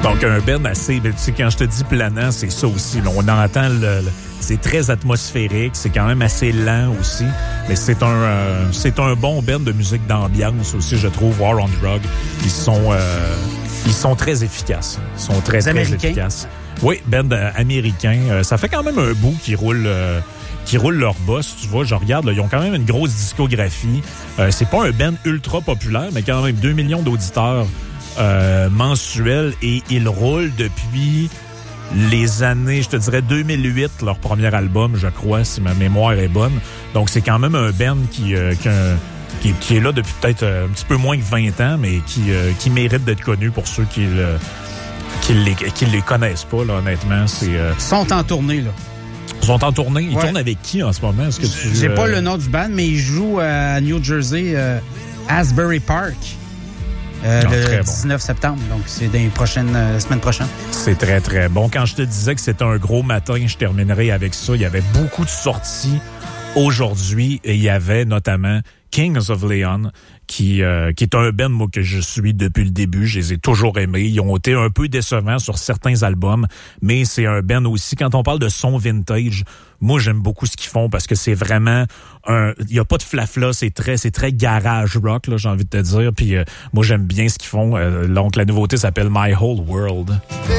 Donc, un band assez... Ben, tu sais, quand je te dis planant, c'est ça aussi. Là, on entend c'est très atmosphérique. C'est quand même assez lent aussi. Mais c'est un bon band de musique d'ambiance aussi, je trouve, War on Drug. Ils sont très efficaces. Ils sont très, très efficaces. Oui, band américain. Ça fait quand même un bout qui roule leur boss, tu vois. Je regarde, là, ils ont quand même une grosse discographie. C'est pas un band ultra populaire, mais quand même 2 millions d'auditeurs mensuels. Et ils roulent depuis les années, je te dirais 2008, leur premier album, je crois, si ma mémoire est bonne. Donc, c'est quand même un band qui est là depuis peut-être un petit peu moins que 20 ans, mais qui mérite d'être connu pour ceux qui les connaissent pas, là, honnêtement. Ils sont en tournée, là. Ils sont en tournée. Ils tournent avec qui en ce moment? Est-ce que j'ai pas le nom du band, mais ils jouent à New Jersey, Asbury Park. Le 19 septembre, donc c'est dans les semaines prochaines. C'est très, très bon. Quand je te disais que c'était un gros matin, je terminerai avec ça. Il y avait beaucoup de sorties aujourd'hui et il y avait notamment Kings of Leon, qui est un band, moi, que je suis depuis le début. Je les ai toujours aimés. Ils ont été un peu décevants sur certains albums, mais c'est un band aussi. Quand on parle de son vintage, moi, j'aime beaucoup ce qu'ils font parce que c'est vraiment il y a pas de flafla, c'est très garage rock, là, j'ai envie de te dire. Puis moi, j'aime bien ce qu'ils font. Donc, la nouveauté s'appelle My Whole World.